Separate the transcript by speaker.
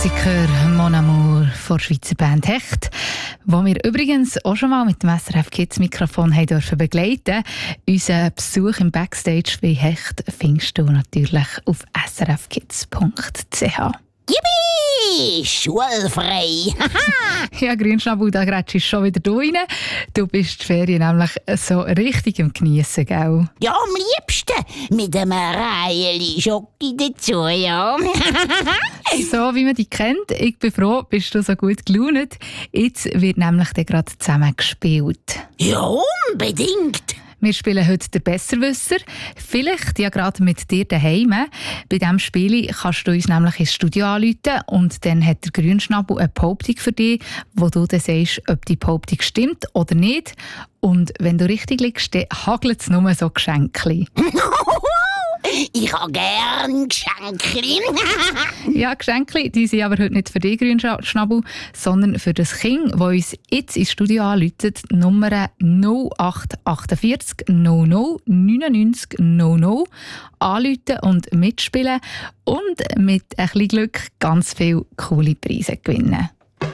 Speaker 1: Klassiker «Mon Amour» von der Schweizer Band Hecht, wo wir übrigens auch schon mal mit dem SRF Kids Mikrofon dürfen begleiten. Unseren Besuch im Backstage bei Hecht findest du natürlich auf srfkids.ch.
Speaker 2: Yippie! Schulfrei!
Speaker 1: Ja, Grünschnabel, da grätschst du schon wieder rein. Du bist die Ferien nämlich so richtig am Geniessen, gell?
Speaker 2: Ja, am liebsten mit einem Reihen Schoki dazu, ja.
Speaker 1: So wie man dich kennt, ich bin froh, bist du so gut gelaunt. Jetzt wird nämlich gerade zusammen gespielt.
Speaker 2: Ja, unbedingt.
Speaker 1: Wir spielen heute den Besserwisser. Vielleicht ja gerade mit dir daheim. Bei diesem Spiel kannst du uns nämlich ins Studio anrufen und dann hat der Grünschnabel eine Behauptung für dich, wo du dann sagst, ob die Behauptung stimmt oder nicht. Und wenn du richtig liegst, dann hagelt es nur so Geschenke.
Speaker 2: Ich habe gern Geschenke.
Speaker 1: Ja, Geschenke, die sind aber heute nicht für dich, Grünschnabel, sondern für das Kind, das uns jetzt ins Studio anruft. Nummer 0848 00 99 00. Anrufen und mitspielen und mit ein bisschen Glück ganz viele coole Preise gewinnen.